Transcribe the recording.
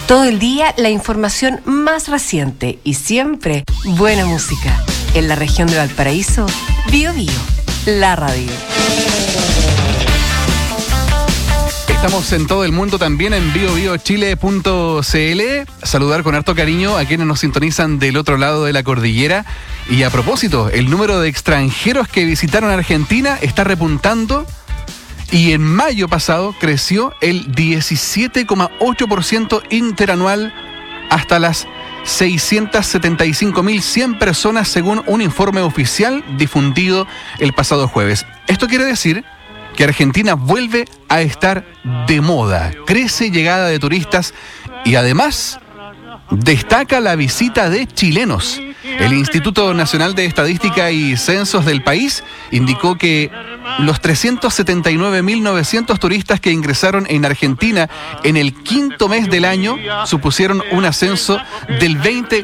Todo el día la información más reciente y siempre buena música. En la región de Valparaíso, Bío Bío, la radio. Estamos en todo el mundo también en biobiochile.cl. Saludar con harto cariño a quienes nos sintonizan del otro lado de la cordillera. Y a propósito, el número de extranjeros que visitaron Argentina está repuntando. Y en mayo pasado creció el 17,8% interanual hasta las 675.100 personas según un informe oficial difundido el pasado jueves. Esto quiere decir que Argentina vuelve a estar de moda. Crece llegada de turistas y además destaca la visita de chilenos. El Instituto Nacional de Estadística y Censos del país indicó que los 379.900 turistas que ingresaron en Argentina en el quinto mes del año supusieron un ascenso del